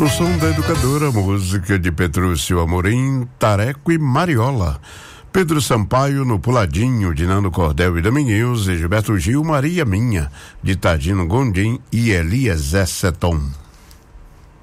No som da Educadora, música de Petrúcio Amorim, Tareco e Mariola. Pedro Sampaio no Puladinho, de Nando Cordel e Dominguinhos, e Gilberto Gil, Maria Minha, de Tadino Gondim e Elias Seton.